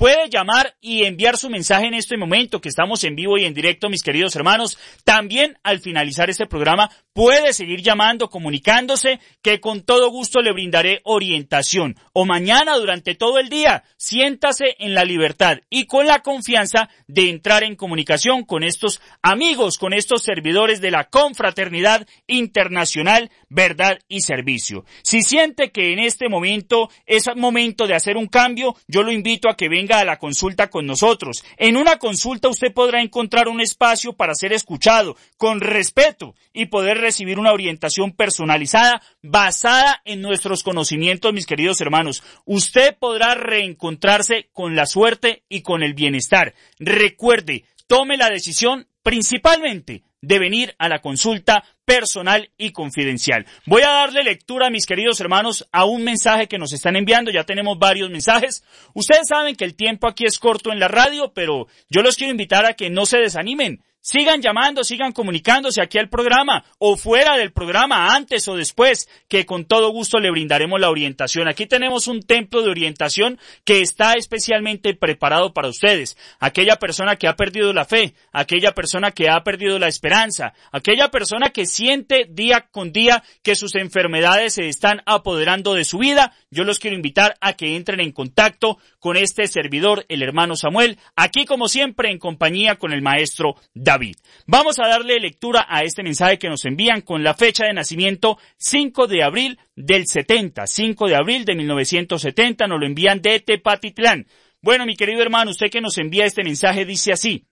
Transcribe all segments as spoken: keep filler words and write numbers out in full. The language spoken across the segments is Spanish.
Puede llamar y enviar su mensaje en este momento que estamos en vivo y en directo, mis queridos hermanos. También al finalizar este programa puede seguir llamando, comunicándose, que con todo gusto le brindaré orientación. O mañana durante todo el día, siéntase en la libertad y con la confianza de entrar en comunicación con estos amigos, con estos servidores de la Confraternidad Internacional Verdad y Servicio. Si siente que en este momento es momento de hacer un cambio, yo lo invito a que venga a la consulta con nosotros. En una consulta usted podrá encontrar un espacio para ser escuchado con respeto y poder recibir una orientación personalizada basada en nuestros conocimientos, mis queridos hermanos. Usted podrá reencontrarse con la suerte y con el bienestar. Recuerde, tome la decisión principalmente de venir a la consulta personal y confidencial. Voy a darle lectura, mis queridos hermanos, a un mensaje que nos están enviando. Ya tenemos varios mensajes. Ustedes saben que el tiempo aquí es corto en la radio, pero yo los quiero invitar a que no se desanimen. Sigan llamando, sigan comunicándose aquí al programa o fuera del programa, antes o después, que con todo gusto le brindaremos la orientación. Aquí tenemos un templo de orientación que está especialmente preparado para ustedes. Aquella persona que ha perdido la fe, aquella persona que ha perdido la esperanza, aquella persona que siente día con día que sus enfermedades se están apoderando de su vida. Yo los quiero invitar a que entren en contacto con este servidor, el hermano Samuel, aquí como siempre en compañía con el maestro David. Vamos a darle lectura a este mensaje que nos envían con la fecha de nacimiento cinco de abril del setenta, cinco de abril de mil novecientos setenta, nos lo envían de Tepatitlán. Bueno, mi querido hermano, usted que nos envía este mensaje dice así: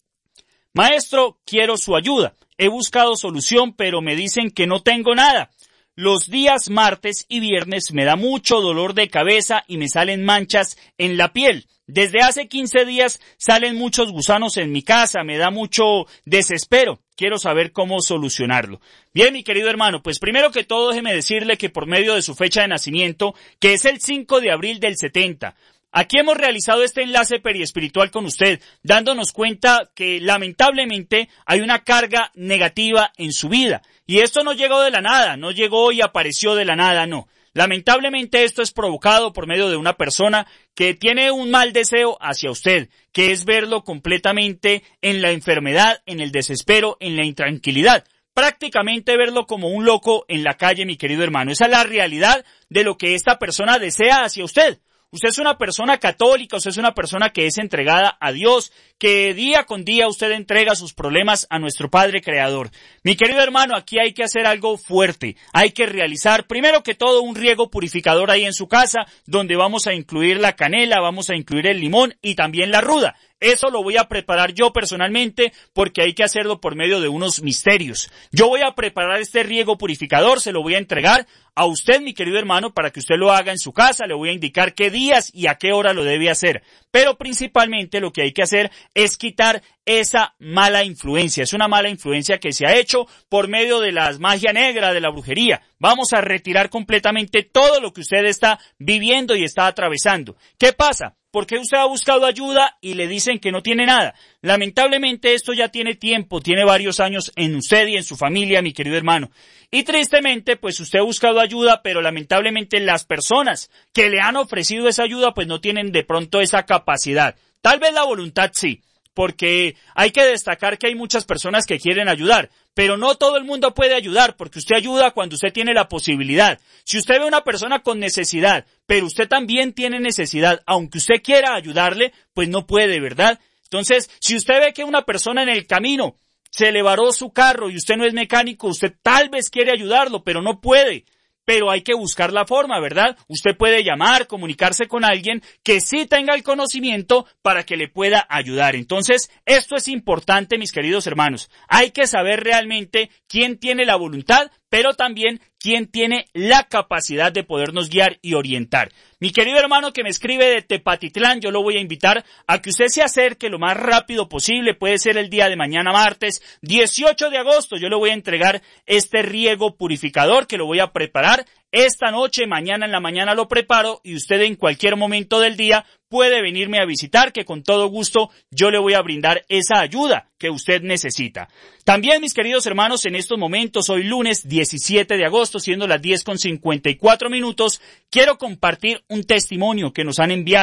Maestro, quiero su ayuda. He buscado solución, pero me dicen que no tengo nada. Los días martes y viernes me da mucho dolor de cabeza y me salen manchas en la piel. Desde hace quince días salen muchos gusanos en mi casa, me da mucho desespero. Quiero saber cómo solucionarlo. Bien, mi querido hermano, pues primero que todo déjeme decirle que por medio de su fecha de nacimiento, que es el cinco de abril del setenta, aquí hemos realizado este enlace periespiritual con usted, dándonos cuenta que lamentablemente hay una carga negativa en su vida. Y esto no llegó de la nada, no llegó y apareció de la nada, no. Lamentablemente esto es provocado por medio de una persona que tiene un mal deseo hacia usted, que es verlo completamente en la enfermedad, en el desespero, en la intranquilidad. Prácticamente verlo como un loco en la calle, mi querido hermano. Esa es la realidad de lo que esta persona desea hacia usted. Usted es una persona católica, usted es una persona que es entregada a Dios, que día con día usted entrega sus problemas a nuestro Padre Creador. Mi querido hermano, aquí hay que hacer algo fuerte. Hay que realizar, primero que todo, un riego purificador ahí en su casa, donde vamos a incluir la canela, vamos a incluir el limón y también la ruda. Eso lo voy a preparar yo personalmente porque hay que hacerlo por medio de unos misterios. Yo voy a preparar este riego purificador, se lo voy a entregar a usted, mi querido hermano, para que usted lo haga en su casa. Le voy a indicar qué días y a qué hora lo debe hacer. Pero principalmente lo que hay que hacer es quitar esa mala influencia. Es una mala influencia que se ha hecho por medio de la magia negra, de la brujería. Vamos a retirar completamente todo lo que usted está viviendo y está atravesando. ¿Qué pasa? ¿Por qué usted ha buscado ayuda y le dicen que no tiene nada? Lamentablemente esto ya tiene tiempo, tiene varios años en usted y en su familia, mi querido hermano. Y tristemente, pues usted ha buscado ayuda, pero lamentablemente las personas que le han ofrecido esa ayuda, pues no tienen de pronto esa capacidad. Tal vez la voluntad sí, porque hay que destacar que hay muchas personas que quieren ayudar, pero no todo el mundo puede ayudar, porque usted ayuda cuando usted tiene la posibilidad. Si usted ve a una persona con necesidad, pero usted también tiene necesidad, aunque usted quiera ayudarle, pues no puede, ¿verdad? Entonces, si usted ve que una persona en el camino se le varó su carro y usted no es mecánico, usted tal vez quiere ayudarlo, pero no puede. Pero hay que buscar la forma, ¿verdad? Usted puede llamar, comunicarse con alguien que sí tenga el conocimiento para que le pueda ayudar. Entonces, esto es importante, mis queridos hermanos. Hay que saber realmente quién tiene la voluntad, pero también quién tiene la capacidad de podernos guiar y orientar. Mi querido hermano que me escribe de Tepatitlán, yo lo voy a invitar a que usted se acerque lo más rápido posible. Puede ser el día de mañana, martes dieciocho de agosto. Yo le voy a entregar este riego purificador que lo voy a preparar esta noche, mañana en la mañana lo preparo y usted en cualquier momento del día puede venirme a visitar, que con todo gusto yo le voy a brindar esa ayuda que usted necesita. También, mis queridos hermanos, en estos momentos, hoy lunes diecisiete de agosto, siendo las diez con cincuenta y cuatro minutos, quiero compartir un testimonio que nos han enviado.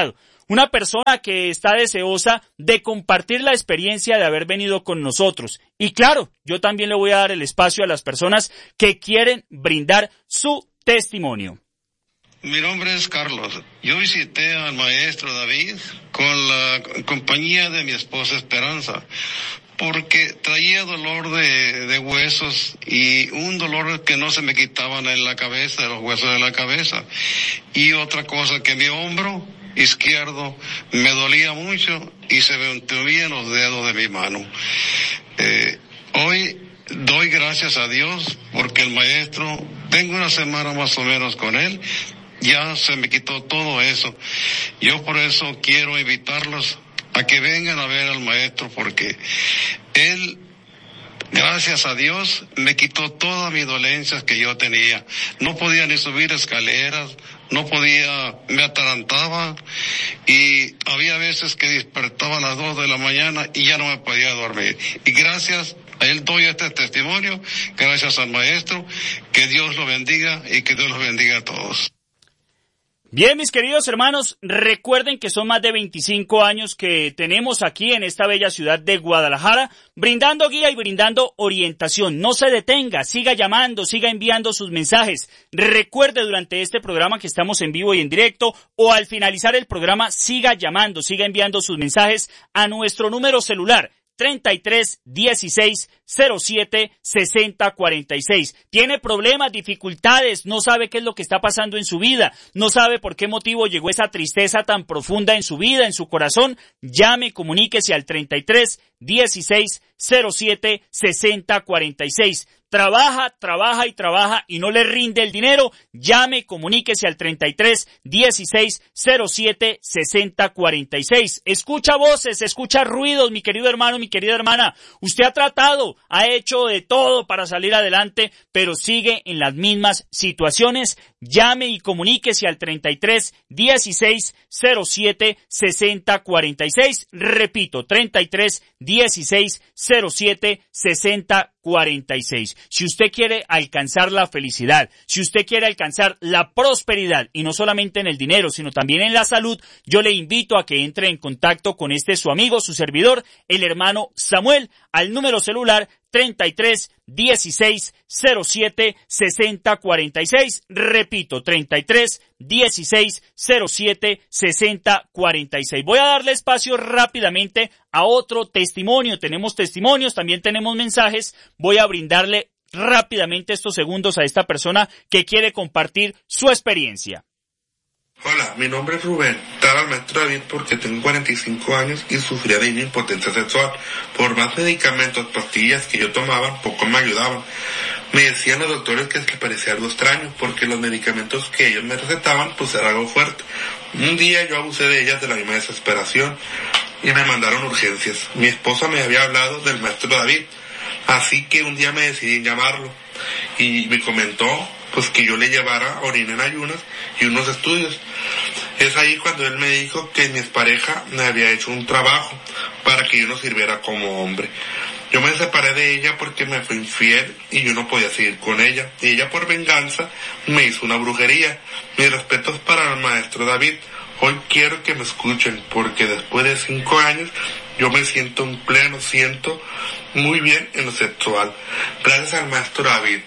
una persona que está deseosa de compartir la experiencia de haber venido con nosotros. Y claro, yo también le voy a dar el espacio a las personas que quieren brindar su testimonio. Mi nombre es Carlos. Yo visité al maestro David con la compañía de mi esposa Esperanza, porque traía dolor de, de huesos y un dolor que no se me quitaban en la cabeza, de los huesos de la cabeza. Y otra cosa, que mi hombro izquierdo me dolía mucho y se me entuvían los dedos de mi mano. Eh, hoy doy gracias a Dios porque el maestro, tengo una semana más o menos con él, ya se me quitó todo eso. Yo por eso quiero invitarlos a que vengan a ver al maestro, porque él, gracias a Dios, me quitó todas mis dolencias que yo tenía. No podía ni subir escaleras, no podía, me atarantaba y había veces que despertaba a las dos de la mañana y ya no me podía dormir. Y gracias a él doy este testimonio, gracias al maestro, que Dios lo bendiga y que Dios los bendiga a todos. Bien, mis queridos hermanos, recuerden que son más de veinticinco años que tenemos aquí en esta bella ciudad de Guadalajara, brindando guía y brindando orientación. No se detenga, siga llamando, siga enviando sus mensajes. Recuerde durante este programa que estamos en vivo y en directo, o al finalizar el programa, siga llamando, siga enviando sus mensajes a nuestro número celular, treinta y tres, dieciséis, cero siete, sesenta, cuarenta y seis. Tiene problemas, dificultades, no sabe qué es lo que está pasando en su vida, no sabe por qué motivo llegó esa tristeza tan profunda en su vida, en su corazón. Llame, comuníquese al treinta y tres, dieciséis, cero siete, sesenta, cuarenta y seis. Trabaja, trabaja y trabaja y no le rinde el dinero. Llame, comuníquese al treinta y tres, dieciséis, cero siete, sesenta, cuarenta y seis. Escucha voces, escucha ruidos, mi querido hermano, mi querida hermana. Usted ha tratado, ha hecho de todo para salir adelante, pero sigue en las mismas situaciones. Llame y comuníquese al treinta y tres, dieciséis, cero siete, sesenta, cuarenta y seis. Repito, treinta y tres, dieciséis, cero siete, sesenta, cuarenta y seis. Si usted quiere alcanzar la felicidad, si usted quiere alcanzar la prosperidad, y no solamente en el dinero, sino también en la salud, yo le invito a que entre en contacto con este su amigo, su servidor, el hermano Samuel, al número celular treinta y tres, dieciséis, cero siete, sesenta, cuarenta y seis. Repito, treinta y tres, dieciséis, cero siete, sesenta, cuarenta y seis. Voy a darle espacio rápidamente a otro testimonio. Tenemos testimonios, también tenemos mensajes. Voy a brindarle rápidamente estos segundos a esta persona que quiere compartir su experiencia. Hola, mi nombre es Rubén. Estaba al maestro David porque tengo cuarenta y cinco años y sufría de impotencia sexual. Por más medicamentos, pastillas que yo tomaba, poco me ayudaban. Me decían los doctores que es que parecía algo extraño porque los medicamentos que ellos me recetaban pues era algo fuerte. Un día yo abusé de ellas de la misma desesperación y me mandaron urgencias. Mi esposa me había hablado del maestro David, así que un día me decidí llamarlo y me comentó pues que yo le llevara orina en ayunas y unos estudios. Es ahí cuando él me dijo que mi expareja me había hecho un trabajo para que yo no sirviera como hombre. Yo me separé de ella porque me fue infiel y yo no podía seguir con ella. Y ella por venganza me hizo una brujería. Mis respetos para el maestro David. Hoy quiero que me escuchen porque después de cinco años yo me siento en pleno, siento muy bien en lo sexual. Gracias al maestro David.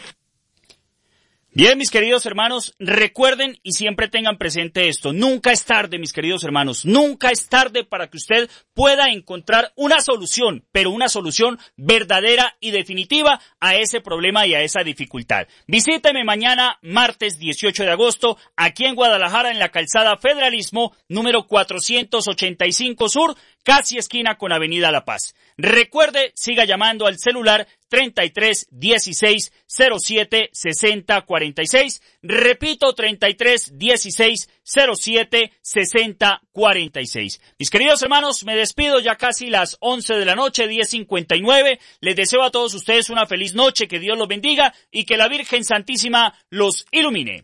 Bien, mis queridos hermanos, recuerden y siempre tengan presente esto. Nunca es tarde, mis queridos hermanos. Nunca es tarde para que usted pueda encontrar una solución, pero una solución verdadera y definitiva a ese problema y a esa dificultad. Visíteme mañana, martes dieciocho de agosto, aquí en Guadalajara, en la calzada Federalismo, número cuatrocientos ochenta y cinco Sur, casi esquina con Avenida La Paz. Recuerde, siga llamando al celular treinta y tres, dieciséis, cero siete, sesenta, cuarenta y seis. Repito, treinta y tres, dieciséis, cero siete, sesenta, cuarenta y seis. Mis queridos hermanos, me despido, ya casi las once de la noche, diez cincuenta y nueve. Les deseo a todos ustedes una feliz noche, que Dios los bendiga y que la Virgen Santísima los ilumine.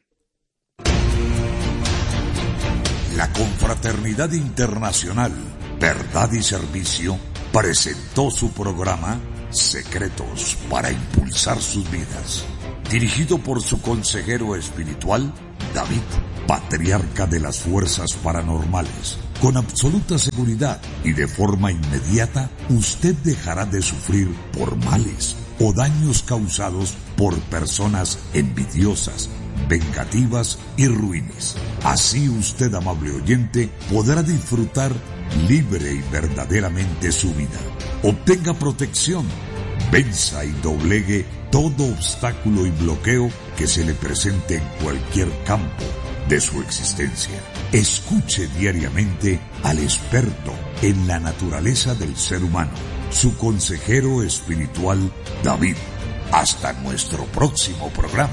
La Confraternidad Internacional Verdad y Servicio presentó su programa Secretos para Impulsar Sus Vidas, dirigido por su consejero espiritual, David, patriarca de las fuerzas paranormales. Con absoluta seguridad y de forma inmediata, usted dejará de sufrir por males o daños causados por personas envidiosas, vengativas y ruines. Así usted, amable oyente, podrá disfrutar libre y verdaderamente su vida. Obtenga protección, venza y doblegue todo obstáculo y bloqueo que se le presente en cualquier campo de su existencia. Escuche diariamente al experto en la naturaleza del ser humano, su consejero espiritual David. Hasta nuestro próximo programa.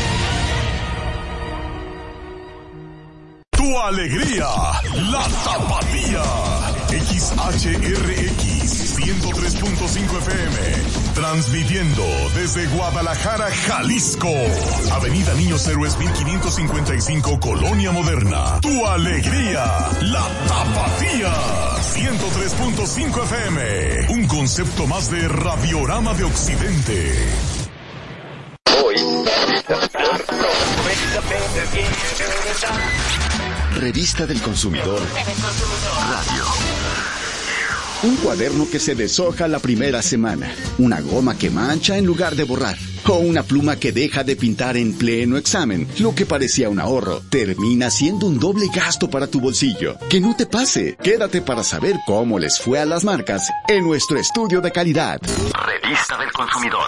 Tu alegría, la Tapatía. X H R X ciento tres punto cinco F M, transmitiendo desde Guadalajara, Jalisco. Avenida Niños Héroes mil quinientos cincuenta y cinco, Colonia Moderna. Tu alegría, la Tapatía. ciento tres punto cinco F M, un concepto más de Radiorama de Occidente. Hoy, Revista del Consumidor Radio. Un cuaderno que se deshoja la primera semana, una goma que mancha en lugar de borrar, o una pluma que deja de pintar en pleno examen. Lo que parecía un ahorro termina siendo un doble gasto para tu bolsillo. Que no te pase. Quédate para saber cómo les fue a las marcas en nuestro estudio de calidad. Revista del Consumidor.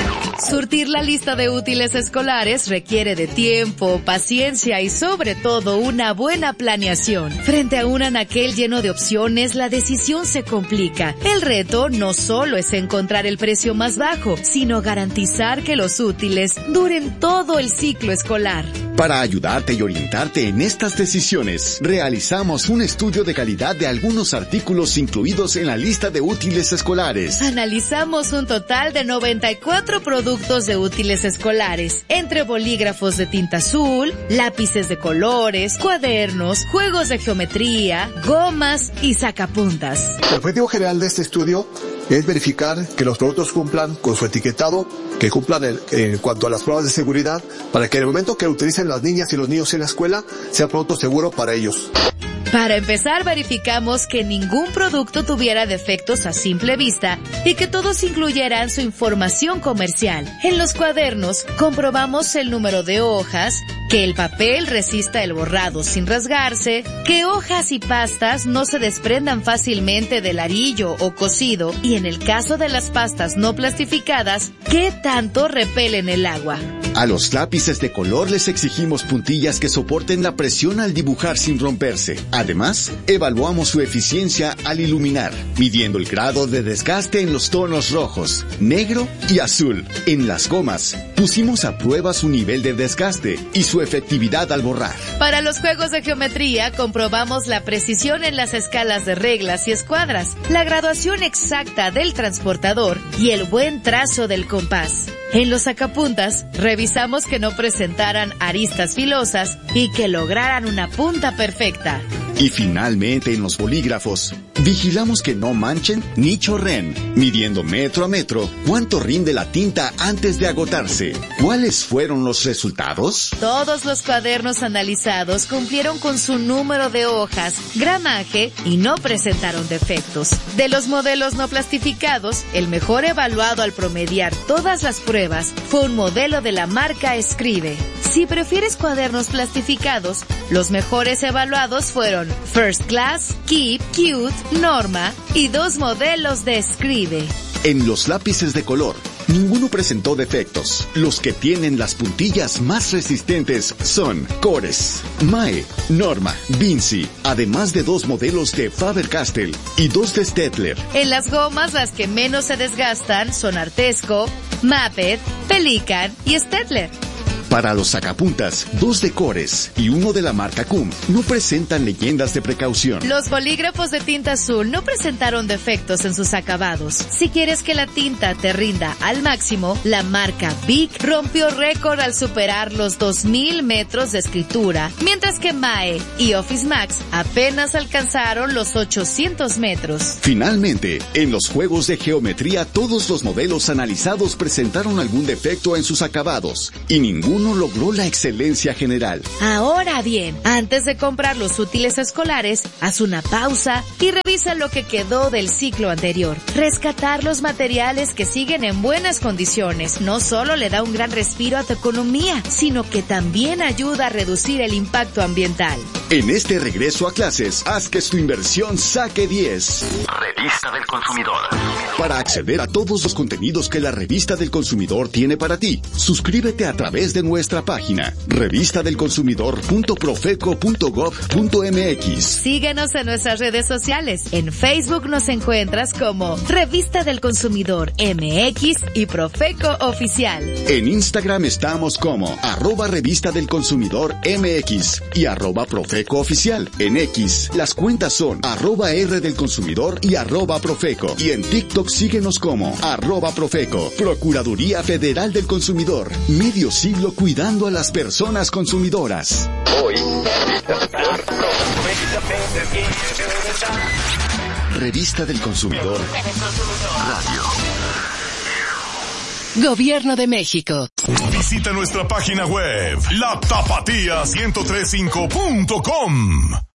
Surtir la lista de útiles escolares requiere de tiempo, paciencia y sobre todo una buena planeación. Frente a un anaquel lleno de opciones, la decisión se complica. El reto no solo es encontrar el precio más bajo, sino garantizar que los útiles duren todo el ciclo escolar. Para ayudarte y orientarte en estas decisiones, realizamos un estudio de calidad de algunos artículos incluidos en la lista de útiles escolares. Analizamos un total de noventa y cuatro productos de útiles escolares, entre bolígrafos de tinta azul, lápices de colores, cuadernos, juegos de geometría, gomas y sacapuntas. El objetivo general de este estudio es verificar que los productos cumplan con su etiquetado, que cumplan en, en cuanto a las pruebas de seguridad, para que en el momento que utilicen las niñas y los niños en la escuela, sea producto seguro para ellos. Para empezar, verificamos que ningún producto tuviera defectos a simple vista y que todos incluyeran su información comercial. En los cuadernos, comprobamos el número de hojas, que el papel resista el borrado sin rasgarse, que hojas y pastas no se desprendan fácilmente del arillo o cosido y en el caso de las pastas no plastificadas, que tanto repelen el agua. A los lápices de color les exigimos puntillas que soporten la presión al dibujar sin romperse. Además, evaluamos su eficiencia al iluminar, midiendo el grado de desgaste en los tonos rojos, negro y azul. En las gomas, pusimos a prueba su nivel de desgaste y su efectividad al borrar. Para los juegos de geometría, comprobamos la precisión en las escalas de reglas y escuadras, la graduación exacta del transportador y el buen trazo del compás. En los sacapuntas, revisamos que no presentaran aristas filosas y que lograran una punta perfecta. Y finalmente, en los bolígrafos, vigilamos que no manchen ni chorren, midiendo metro a metro cuánto rinde la tinta antes de agotarse. ¿Cuáles fueron los resultados? Todos los cuadernos analizados cumplieron con su número de hojas, gramaje y no presentaron defectos. De los modelos no plastificados, el mejor evaluado al promediar todas las pruebas fue un modelo de la marca Escribe. Si prefieres cuadernos plastificados, los mejores evaluados fueron First Class, Keep, Cute, Norma y dos modelos de Escribe. En los lápices de color, ninguno presentó defectos. Los que tienen las puntillas más resistentes son Cores, Mae, Norma, Vinci, además de dos modelos de Faber-Castell y dos de Staedtler. En las gomas, las que menos se desgastan son Artesco, Maped, Pelican y Staedtler. Para los sacapuntas, dos de Cores y uno de la marca Cum no presentan leyendas de precaución. Los bolígrafos de tinta azul no presentaron defectos en sus acabados. Si quieres que la tinta te rinda al máximo, la marca Bic rompió récord al superar los dos mil metros de escritura, mientras que Mae y Office Max apenas alcanzaron los ochocientos metros. Finalmente, en los juegos de geometría, todos los modelos analizados presentaron algún defecto en sus acabados y ninguno uno logró la excelencia general. Ahora bien, antes de comprar los útiles escolares, haz una pausa y revisa lo que quedó del ciclo anterior. Rescatar los materiales que siguen en buenas condiciones no solo le da un gran respiro a tu economía, sino que también ayuda a reducir el impacto ambiental. En este regreso a clases, haz que tu inversión saque diez. Revista del Consumidor. Para acceder a todos los contenidos que la Revista del Consumidor tiene para ti, suscríbete a través de nuestra página revista del consumidor punto profeco punto gob punto mx. Síguenos en nuestras redes sociales. En Facebook nos encuentras como Revista del Consumidor M X y Profeco Oficial. En Instagram estamos como arroba Revista del Consumidor M X y arroba Profeco Oficial. En X, las cuentas son arroba R del Consumidor y arroba Profeco. Y en TikTok síguenos como arroba Profeco. Procuraduría Federal del Consumidor. Medio siglo cuidando a las personas consumidoras. Hoy, Revista del Consumidor Radio. Gobierno de México. Visita nuestra página web, la tapatía ciento tres punto cinco punto com.